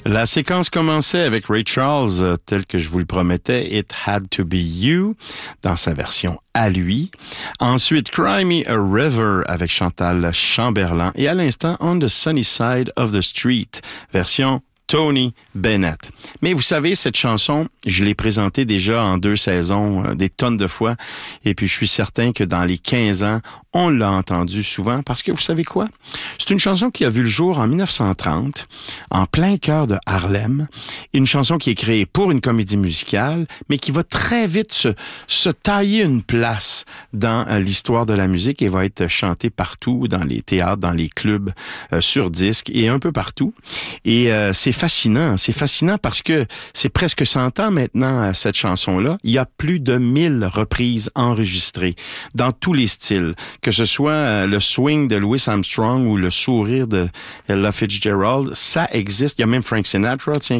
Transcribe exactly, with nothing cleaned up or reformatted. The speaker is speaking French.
La séquence commençait avec Ray Charles, euh, tel que je vous le promettais, It Had to Be You, dans sa version à lui. Ensuite, Cry Me a River avec Chantal Chamberlain. Et à l'instant, On the Sunny Side of the Street, version Tony Bennett. Mais vous savez, cette chanson, je l'ai présentée déjà en deux saisons, euh, des tonnes de fois. Et puis, je suis certain que dans les quinze ans, on l'a entendue souvent parce que vous savez quoi? C'est une chanson qui a vu le jour en dix-neuf cent trente, en plein cœur de Harlem. Une chanson qui est créée pour une comédie musicale, mais qui va très vite se, se tailler une place dans euh, l'histoire de la musique et va être chantée partout, dans les théâtres, dans les clubs, euh, sur disque et un peu partout. Et euh, c'est fascinant, c'est fascinant parce que c'est presque cent ans maintenant, cette chanson-là. Il y a plus de mille reprises enregistrées dans tous les styles, que ce soit le swing de Louis Armstrong ou le sourire de Ella Fitzgerald, ça existe. Il y a même Frank Sinatra, tiens,